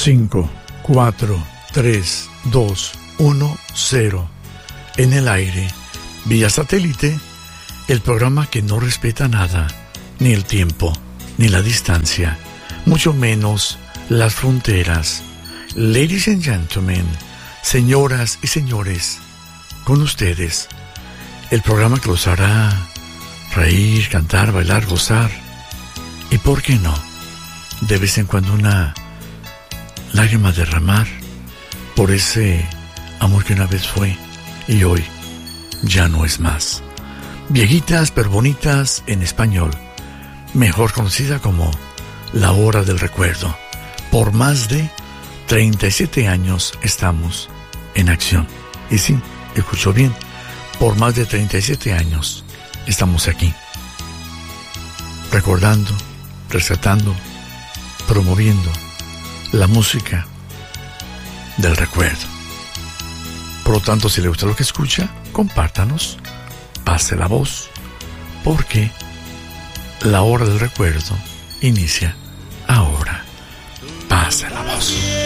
5, 4, 3, 2, 1, 0. En el aire, vía satélite, el programa que no respeta nada, ni el tiempo, ni la distancia, mucho menos las fronteras. Ladies and gentlemen, señoras y señores, con ustedes, el programa que los hará reír, cantar, bailar, gozar, y por qué no, de vez en cuando una lágrima derramar por ese amor que una vez fue y hoy ya no es más. Viejitas pero bonitas en español, mejor conocida como La Hora del Recuerdo. Por más de 37 años estamos en acción. Y sí, escuchó bien, por más de 37 años estamos aquí, recordando, rescatando, promoviendo la música del recuerdo. Por lo tanto, si le gusta lo que escucha, compártanos, pase la voz, porque La Hora del Recuerdo inicia ahora. Pase la voz.